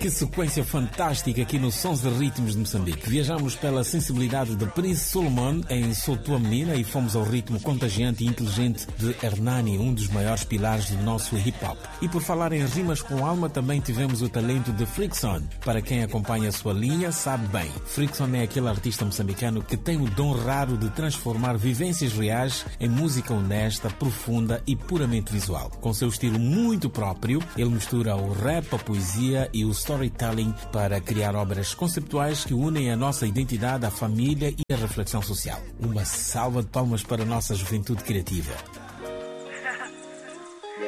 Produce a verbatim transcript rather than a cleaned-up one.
Que sequência fantástica aqui no Sons de Ritmos de Moçambique. Viajamos pela sensibilidade de Prince Solomon em Sou Tua Menina e fomos ao ritmo contagiante e inteligente de Hernani, um dos maiores pilares do nosso hip-hop. E por falar em rimas com alma, também tivemos o talento de Frickson. Para quem acompanha a sua linha, sabe bem. Frickson é aquele artista moçambicano que tem o dom raro de transformar vivências reais em música honesta, profunda e puramente visual. Com seu estilo muito próprio, ele mistura o rap, a poesia e o storytelling para criar obras conceptuais que unem a nossa identidade, a família e a reflexão social. Uma salva de palmas para a nossa juventude criativa.